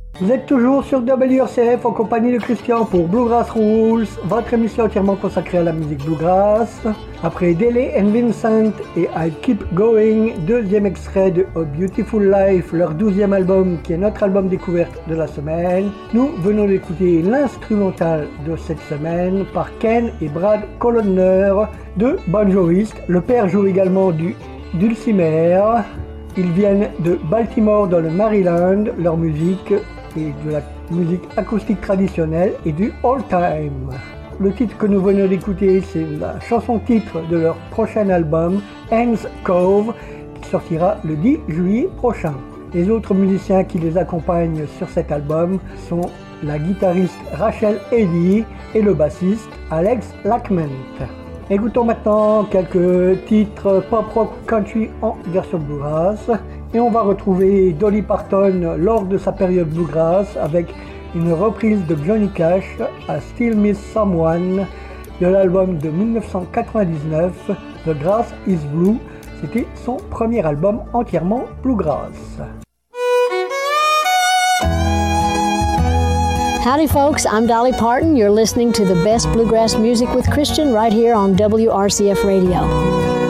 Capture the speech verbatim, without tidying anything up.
Vous êtes toujours sur W R C F en compagnie de Christian pour Bluegrass Rules, votre émission entièrement consacrée à la musique bluegrass. Après Dele and Vincent et I Keep Going, deuxième extrait de A Beautiful Life, leur douzième album qui est notre album découverte de la semaine, nous venons d'écouter l'instrumental de cette semaine par Ken et Brad Coloner, deux banjoistes. Le père joue également du dulcimer. Ils viennent de Baltimore dans le Maryland. Leur musique et de la musique acoustique traditionnelle et du old time. Le titre que nous venons d'écouter, c'est la chanson titre de leur prochain album, Hans Cove, qui sortira le dix juillet prochain. Les autres musiciens qui les accompagnent sur cet album sont la guitariste Rachel Eddy et le bassiste Alex Lackman. Écoutons maintenant quelques titres pop-rock country en version bluegrass. Et on va retrouver Dolly Parton lors de sa période bluegrass avec une reprise de Johnny Cash à Still Miss Someone de l'album de dix-neuf cent quatre-vingt-dix-neuf, The Grass is Blue. C'était son premier album entièrement bluegrass. Howdy folks, I'm Dolly Parton. You're listening to the best bluegrass music with Christian right here on W R C F Radio.